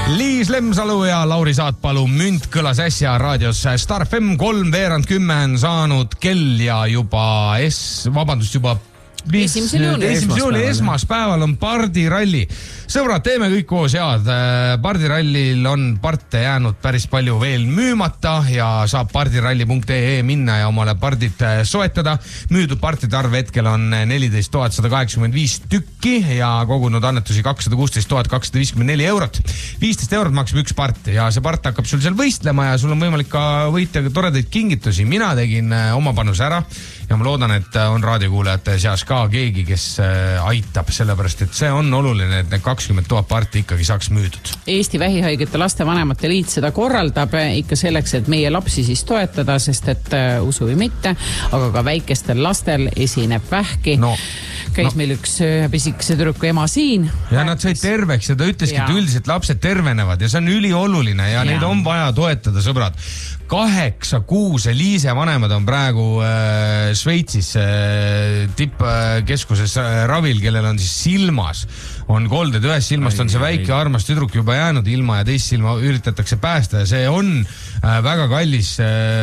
Liis Lemsalu ja Lauri Saatpalu münt kõlas äsja raadios Star FM 3:10 on saanud kell ja juba juba 1. juuli esmaspäeval on pardiralli. Sõbrad, teeme kõik koos head. Pardirallil on parte jäänud päris palju veel müümata ja saab pardiralli.ee minna ja omale pardid soetada. Müüdud partide arv hetkel on 14 185 tükki ja kogunud annetusi 216 254 eurot. 15 eurot maksab üks part ja see part hakkab sul seal võistlema ja sul on võimalik ka võita toredaid kingitusi. Mina tegin oma panuse ära ja ma loodan, et on raadiokuulajate seas ka keegi, kes aitab, sellepärast, et see on oluline, et need 20 000 parti ikkagi saaks müüdud. Eesti Vähihaigete Lastevanemate Liit seda korraldab ikka selleks, et meie lapsi siis toetada, sest et usu või mitte, aga ka väikestel lastel esineb vähki. Käis meil üks pisikese tüdruku ema siin. Ja nad said terveks ja ta ütleski, et üldiselt lapsed tervenevad ja see on ülioluline ja neid on vaja toetada, sõbrad. 8 kuuse Liise vanemad on praegu Šveitsis tippkeskuses ravil, kellel on siis silmas on kolded, ühes silmast on see väike armas tüdruk juba jäänud ilma ja teist silma üritatakse päästa ja see on väga kallis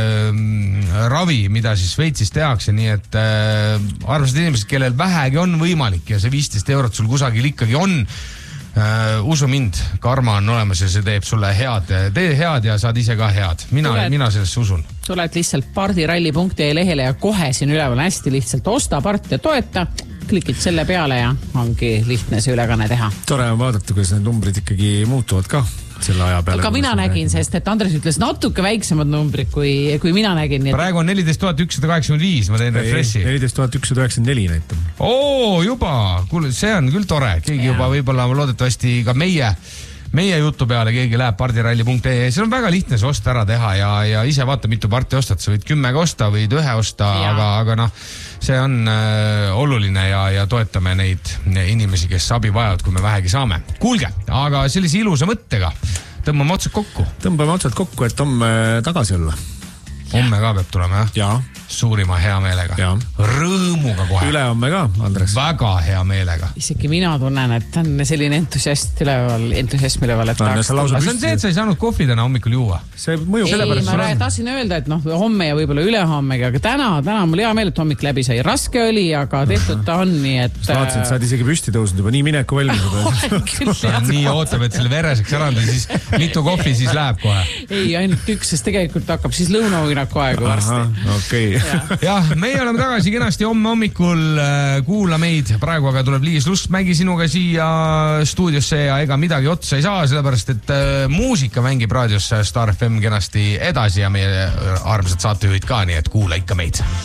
ravi, mida siis Šveitsis tehakse, nii et arvased inimesed, kellel vähegi on võimalik ja see 15 eurot sul kusagil ikkagi on, usu mind, karma on olemas ja see teeb sulle head. Tee head ja saad ise ka head. Mina sellesse usun. Tuled lihtsalt pardiralli.ee lehele ja kohe siin üleval hästi lihtsalt osta part ja toeta. Klikid selle peale ja ongi lihtne see ülekanne teha. Tore on vaadata, kuidas need numbrid ikkagi muutuvad ka selle aja peale. Aga mina nägin, sest et Andres ütles natuke väiksemad numbrid, kui mina nägin. Praegu on 14 185, ma teen refreshi. 14 194 näitab. Juba, kuule, see on küll tore. Keegi juba võib-olla loodetavasti ka meie jutu peale keegi läheb pardiralli.ee. See on väga lihtne see osta ära teha ja ise vaata, mitu parti ostad. Sa võid 10 osta, võid 1 osta, aga see on oluline ja toetame neid inimesi, kes abi vajavad, kui me vähegi saame. Kuulge, aga sellise ilusa mõttega tõmbame otsad kokku. Tõmbame otsad kokku, et homme tagasi olla. Homme ka peab tulema, jah? Jaa. Suurima hea meelega. Rõõmuga kohe. Ülehomme ka, Andres. Väga hea meelega. Isegi mina tunnen, et on selline entusiasm üleval, et tahaks tulla. See on see, et sa ei saanud kohvi täna hommikul juua. See mõjub sellepärast. Ma tahtsin öelda, et homme ja võib-olla ülehommegi, aga täna mul hea meel, et hommik läbi sai. Raske oli, aga tehtud ta on nii, et... Sa vaatasin, et sa oled isegi püsti tõusnud juba nii mineku valmis. Nii ootab, et selle vereseks äranda, siis mitu kohvi siis läheb kohe. Ei, ainult üks, sest tegelikult hakkab siis lõunauinaku aegu varsti. Okei. Jah, meie oleme tagasi kenasti homme hommikul, kuula meid, praegu aga tuleb Liis Lustmägi sinuga siia stuudiosse ja ega midagi otsa ei saa, sellepärast et muusika mängib raadios Star FM kenasti edasi ja meie armsad saatejuhid ka, nii et kuula ikka meid.